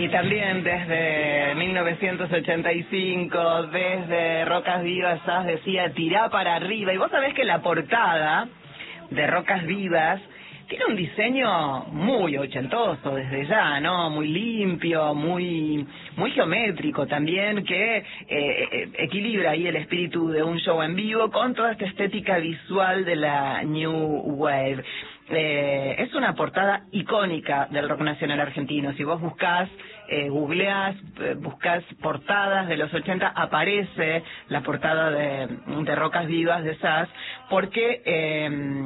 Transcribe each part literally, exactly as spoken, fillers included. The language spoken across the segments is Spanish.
Y también desde mil novecientos ochenta y cinco, desde Rocas Vivas, Sass decía tirá para arriba. Y vos sabés que la portada de Rocas Vivas tiene un diseño muy ochentoso desde ya, ¿no? Muy limpio, muy muy geométrico también, que eh, eh, equilibra ahí el espíritu de un show en vivo con toda esta estética visual de la New Wave. Eh, es una portada icónica del rock nacional argentino. Si vos buscás, eh, googleás, eh, buscás portadas de los ochenta, aparece la portada de, de Rocas Vivas de Sass, porque eh,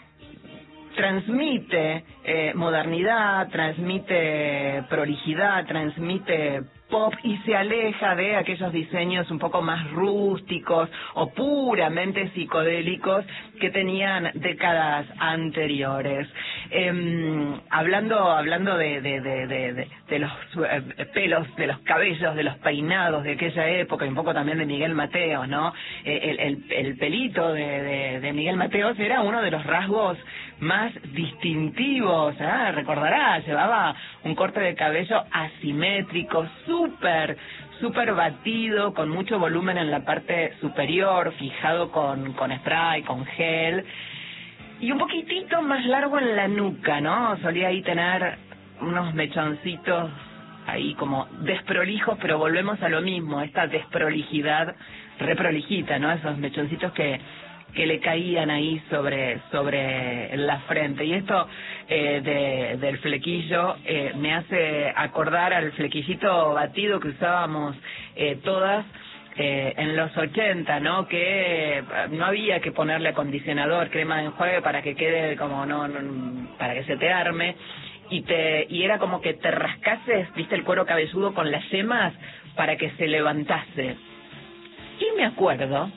transmite eh, modernidad, transmite prolijidad, transmite pop y se aleja de aquellos diseños un poco más rústicos o puramente psicodélicos que tenían décadas anteriores. Eh, hablando hablando de, de, de, de, de, de los eh, pelos, de los cabellos, de los peinados de aquella época y un poco también de Miguel Mateos, ¿no? Eh, el, el, el pelito de, de, de Miguel Mateos era uno de los rasgos más distintivos, ¿eh? Recordarás, llevaba un corte de cabello asimétrico, súper, súper batido, con mucho volumen en la parte superior, fijado con, con spray, con gel, y un poquitito más largo en la nuca, ¿no? Solía ahí tener unos mechoncitos ahí como desprolijos, pero volvemos a lo mismo, esta desprolijidad reprolijita, ¿no? Esos mechoncitos que que le caían ahí sobre sobre la frente. Y esto eh, de, del flequillo eh, me hace acordar al flequillito batido que usábamos eh, todas eh, en los ochenta, ¿no? Que no había que ponerle acondicionador, crema de enjuague para que quede como, no, no para que se te arme. Y te y era como que te rascases, viste, el cuero cabelludo con las yemas para que se levantase. Y me acuerdo,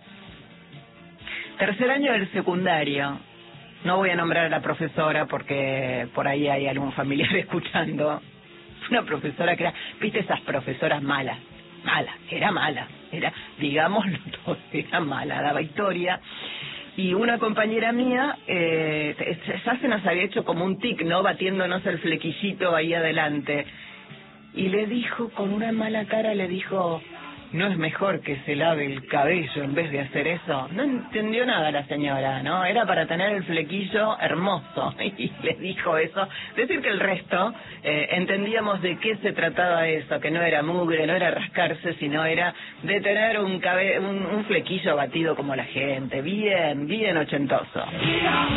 tercer año del secundario, no voy a nombrar a la profesora porque por ahí hay algún familiar escuchando, una profesora que era, viste esas profesoras malas, malas, era mala, era, digámoslo todo, era mala, daba historia. Y una compañera mía, eh, ya se nos había hecho como un tic, ¿no? Batiéndonos el flequillito ahí adelante. Y le dijo, con una mala cara, le dijo, ¿no es mejor que se lave el cabello en vez de hacer eso? No entendió nada la señora, ¿no? Era para tener el flequillo hermoso. Y le dijo eso. Decir que el resto eh, entendíamos de qué se trataba eso, que no era mugre, no era rascarse, sino era de tener un, cabe un, un flequillo batido como la gente. Bien, bien ochentoso.